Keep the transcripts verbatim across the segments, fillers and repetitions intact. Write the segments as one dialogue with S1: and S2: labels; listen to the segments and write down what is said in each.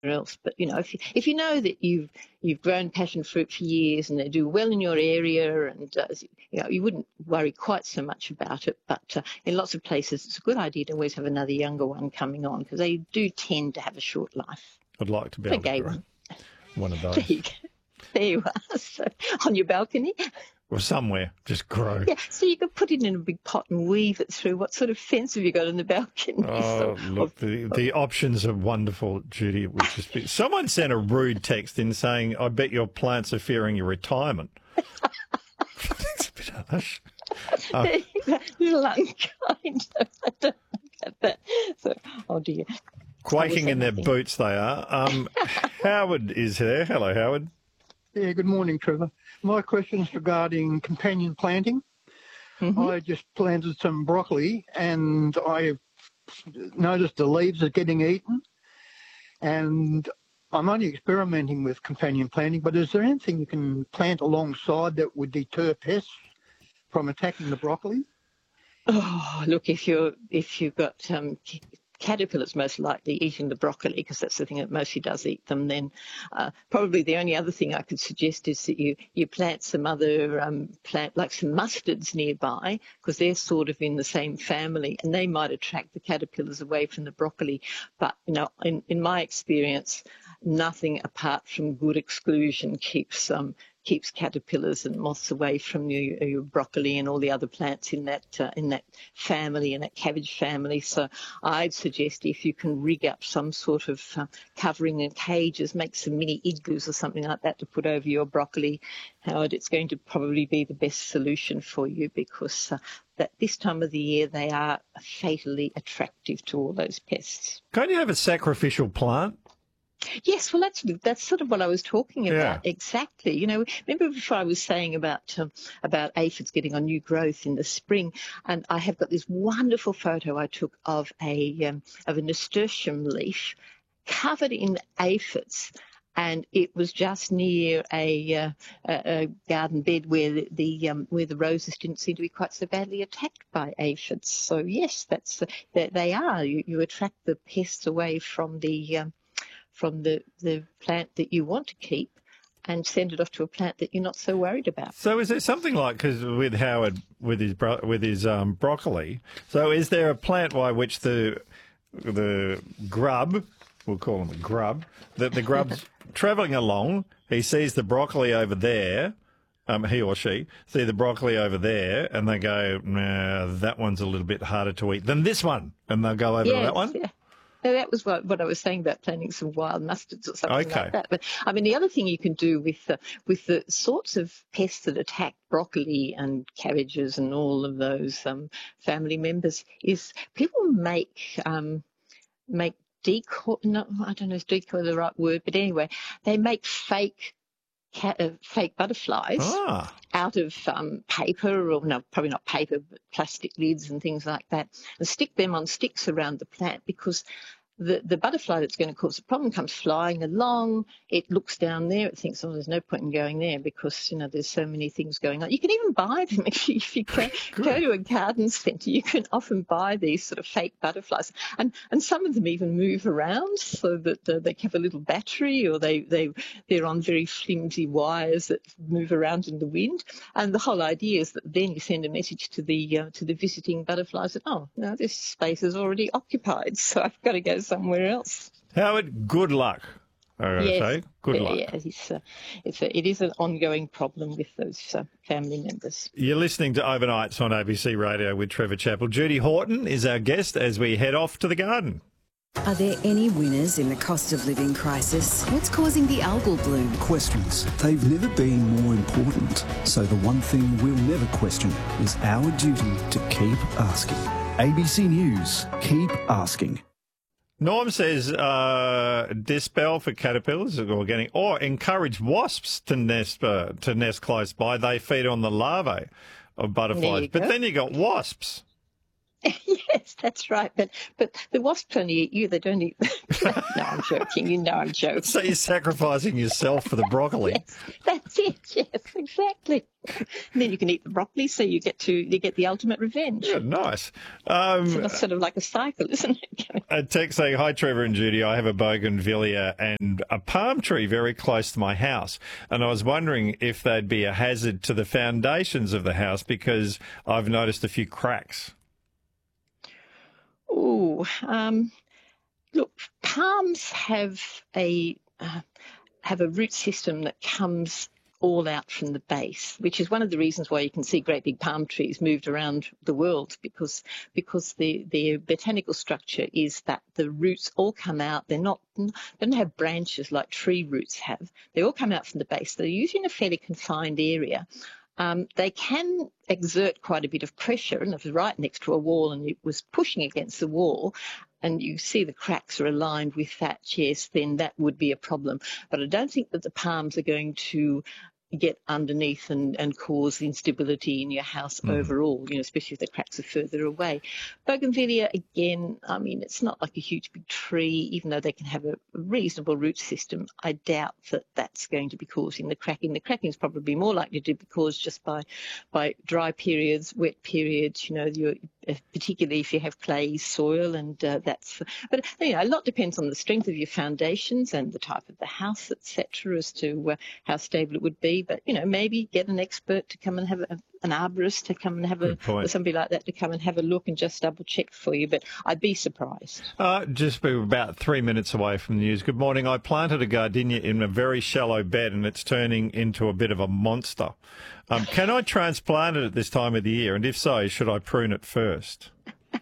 S1: else. But, you know, if you, if you know that you've you've grown passion fruit for years and they do well in your area, and uh, you know, you wouldn't worry quite so much about it. But uh, in lots of places, it's a good idea to always have another younger one coming on, because they do tend to have a short life.
S2: I'd like to be
S1: A
S2: able
S1: gay
S2: to grow
S1: one.
S2: one of those.
S1: There you go. There you are. So, on your balcony.
S2: Or somewhere, just grow.
S1: Yeah, so you could put it in a big pot and weave it through. What sort of fence have you got on the balcony?
S2: Oh,
S1: so,
S2: look, the, the options are wonderful, Judy. It would just be... Someone sent a rude text in saying, I bet your plants are fearing your retirement. It's a bit harsh.
S1: Uh, a little unkind. I don't get that. So, oh dear.
S2: Quaking in their boots they are. Um, Howard is there. Hello, Howard.
S3: Yeah, good morning, Trevor. My question is regarding companion planting. Mm-hmm. I just planted some broccoli and I noticed the leaves are getting eaten, and I'm only experimenting with companion planting, but is there anything you can plant alongside that would deter pests from attacking the broccoli?
S1: Oh, look, if you're if you've got um, caterpillars most likely eating the broccoli, because that's the thing that mostly does eat them, then uh, probably the only other thing I could suggest is that you, you plant some other um, plant, like some mustards nearby, because they're sort of in the same family and they might attract the caterpillars away from the broccoli. But, you know, in, in my experience, nothing apart from good exclusion keeps um, keeps caterpillars and moths away from your, your broccoli and all the other plants in that uh, in that family, in that cabbage family. So I'd suggest if you can rig up some sort of uh, covering in cages, make some mini igloos or something like that to put over your broccoli, Howard, it's going to probably be the best solution for you, because uh, that this time of the year they are fatally attractive to all those pests.
S2: Can't you have a sacrificial plant?
S1: Yes, well, that's that's sort of what I was talking about.
S2: Yeah.
S1: Exactly. You know, remember before I was saying about um, about aphids getting on new growth in the spring, and I have got this wonderful photo I took of a um, of a nasturtium leaf covered in aphids. And it was just near a, uh, a, a garden bed where the, the um, where the roses didn't seem to be quite so badly attacked by aphids. So yes, that's uh, they, they are. You, you attract the pests away from the um, from the, the plant that you want to keep, and send it off to a plant that you're not so worried about.
S2: So is it something like, because with Howard, with his bro- with his um, broccoli, so is there a plant by which the the grub, we'll call him a grub, that the grub's travelling along, he sees the broccoli over there, um, he or she, see the broccoli over there, and they go, nah, that one's a little bit harder to eat than this one, and they'll go over
S1: yes,
S2: to that one?
S1: Yeah. No, that was what, what I was saying about planting some wild mustards or something
S2: Okay.
S1: like that. But I mean, the other thing you can do with the, with the sorts of pests that attack broccoli and cabbages and all of those um, family members is people make um, make decoy. No, I don't know if decoy is the right word, but anyway, they make fake. Ca- uh, fake butterflies
S2: Ah.
S1: out of um, paper, or no, probably not paper, but plastic lids and things like that, and stick them on sticks around the plant, because the, the butterfly that's going to cause the problem comes flying along. It looks down there. It thinks, oh, there's no point in going there because, you know, there's so many things going on. You can even buy them if you, if you go, go to a garden centre. You can often buy these sort of fake butterflies. And and some of them even move around so that uh, they have a little battery, or they, they, they're on very flimsy wires that move around in the wind. And the whole idea is that then you send a message to the uh, to the visiting butterflies that, oh, no, this space is already occupied, so I've got to go somewhere else.
S2: Howard, good luck. I gotta
S1: yes.
S2: say, good
S1: yeah,
S2: luck.
S1: Yeah, it's, uh, it's a, it is an ongoing problem with those uh, family members.
S2: You're listening to Overnights on A B C Radio with Trevor Chappell. Judy Horton is our guest as we head off to the garden.
S4: Are there any winners in the cost of living crisis? What's causing the algal bloom?
S5: Questions. They've never been more important. So the one thing we'll never question is our duty to keep asking. A B C News. Keep asking.
S2: Norm says uh, dispel for caterpillars or getting, or encourage wasps to nest uh, to nest close by. They feed on the larvae of butterflies, but
S1: go.
S2: then you got wasps.
S1: Yes, that's right. But but the wasps only eat you. They don't eat. No, I'm joking. You know I'm joking.
S2: So you're sacrificing yourself for the broccoli.
S1: Yes, that's it. Yes, exactly. And then you can eat the broccoli, so you get to you get the ultimate revenge.
S2: Yeah, nice. Um,
S1: So it's sort of like a cycle, isn't it?
S2: A text saying, "Hi Trevor and Judy, I have a bougainvillea and a palm tree very close to my house, and I was wondering if they'd be a hazard to the foundations of the house because I've noticed a few cracks."
S1: Oh, um, look, palms have a uh, have a root system that comes all out from the base, which is one of the reasons why you can see great big palm trees moved around the world, because because the their botanical structure is that the roots all come out. They're not they don't have branches like tree roots have. They all come out from the base. They're usually in a fairly confined area. Um, they can exert quite a bit of pressure, and if it's right next to a wall and it was pushing against the wall and you see the cracks are aligned with that, yes, then that would be a problem. But I don't think that the palms are going to get underneath and, and cause instability in your house mm. overall, you know, especially if the cracks are further away. Bougainvillea, again, I mean, it's not like a huge big tree, even though they can have a reasonable root system. I doubt that that's going to be causing the cracking. The cracking is probably more likely to be caused just by, by dry periods, wet periods, you know, you're, particularly if you have clay soil, and uh, that's, but you know, a lot depends on the strength of your foundations and the type of the house, et cetera, as to uh, how stable it would be. But you know, maybe get an expert to come and have a, an arborist to come and have a, or somebody like that to come and have a look and just double check for you. But I'd be surprised.
S2: Uh, just we're about three minutes away from the news. Good morning. I planted a gardenia in a very shallow bed, and it's turning into a bit of a monster. Um, can I transplant it at this time of the year? And if so, should I prune it first?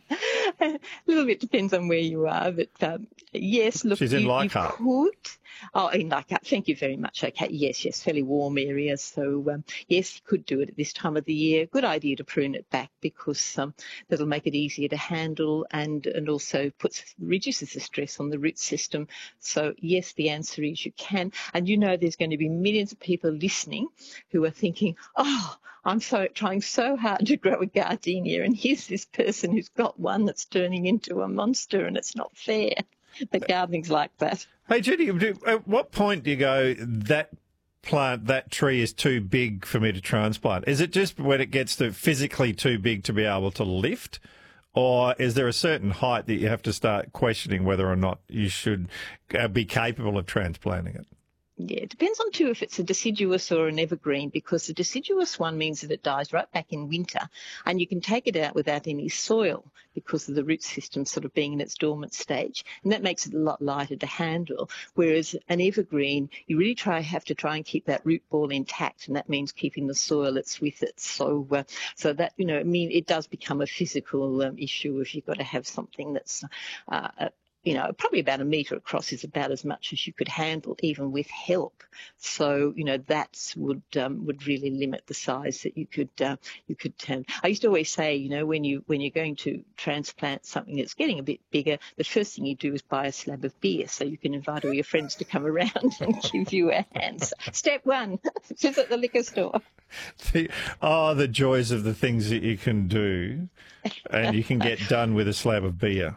S1: A little bit depends on where you are, but um, yes, look,
S2: She's in
S1: you, you
S2: Leichhardt.
S1: could. Oh, in Leichhardt, thank you very much. Okay, yes, yes, fairly warm areas. So, um, yes, you could do it at this time of the year. Good idea to prune it back, because um, that'll make it easier to handle, and, and also puts reduces the stress on the root system. So, yes, the answer is you can. And you know there's going to be millions of people listening who are thinking, oh, I'm so trying so hard to grow a gardenia, and here's this person who's got one that's turning into a monster, and it's not fair. But gardening's like that.
S2: Hey, Judy, at what point do you go, that plant, that tree is too big for me to transplant? Is it just when it gets to physically too big to be able to lift? Or is there a certain height that you have to start questioning whether or not you should be capable of transplanting it?
S1: Yeah, it depends on, too, if it's a deciduous or an evergreen, because the deciduous one means that it dies right back in winter, and you can take it out without any soil because of the root system sort of being in its dormant stage, and that makes it a lot lighter to handle. Whereas an evergreen, you really try have to try and keep that root ball intact, and that means keeping the soil that's with it. So, uh, so that, you know, I mean, it does become a physical um, issue if you've got to have something that's uh, a, you know, probably about a metre across is about as much as you could handle, even with help. So, you know, that would um, would really limit the size that you could uh, you could. Um, I used to always say, you know, when you when you're going to transplant something that's getting a bit bigger, the first thing you do is buy a slab of beer, so you can invite all your friends to come around and give you a hand. So, step one, visit the liquor store.
S2: The, oh, the joys of the things that you can do, and you can get done with a slab of beer.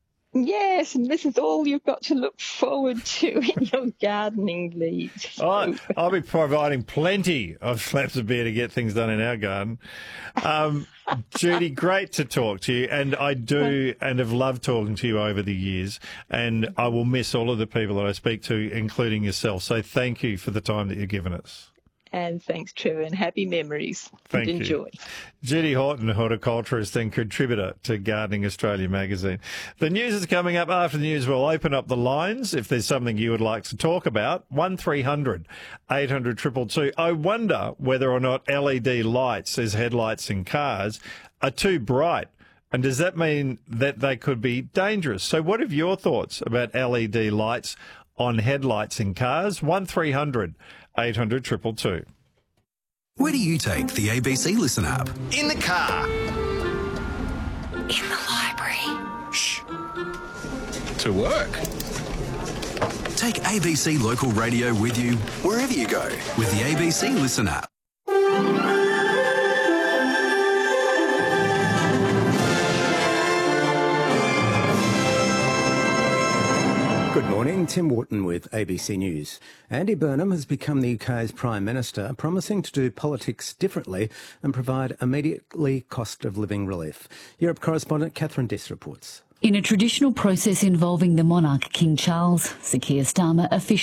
S1: Yes, and this is all you've got to look forward to in your gardening leave.
S2: Oh, I'll be providing plenty of slabs of beer to get things done in our garden. Um, Judy, great to talk to you, and I do and have loved talking to you over the years, and I will miss all of the people that I speak to, including yourself. So thank you for the time that you've given us.
S1: And thanks, Trevor, and happy memories.
S2: Thank
S1: and enjoy.
S2: you. Judy Horton, horticulturist and contributor to Gardening Australia magazine. The news is coming up. After the news, we'll open up the lines if there's something you would like to talk about. one three hundred eight hundred two two two. I wonder whether or not L E D lights as headlights in cars are too bright. And does that mean that they could be dangerous? So what are your thoughts about L E D lights on headlights in cars? one three hundred eight hundred two two two.
S5: Where do you take the A B C Listen app?
S6: In the car.
S4: In the library.
S6: Shh. To work.
S5: Take A B C Local Radio with you wherever you go with the A B C Listen app.
S7: Good morning, Tim Wharton with A B C News. Andy Burnham has become the U K's Prime Minister, promising to do politics differently and provide immediately cost of living relief. Europe correspondent Catherine Diss reports.
S8: In a traditional process involving the monarch King Charles, Sir Keir Starmer officially